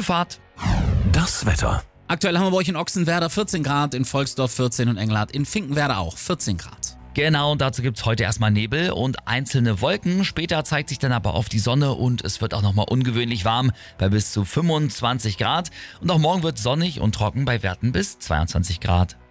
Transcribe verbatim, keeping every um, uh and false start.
Gute Fahrt. Das Wetter. Aktuell haben wir bei euch in Ochsenwerder vierzehn Grad, in Volksdorf vierzehn und Engelhardt, in Finkenwerder auch vierzehn Grad. Genau, und dazu gibt's heute erstmal Nebel und einzelne Wolken. Später zeigt sich dann aber auf die Sonne und es wird auch nochmal ungewöhnlich warm bei bis zu fünfundzwanzig Grad. Und auch morgen wird sonnig und trocken bei Werten bis zweiundzwanzig Grad.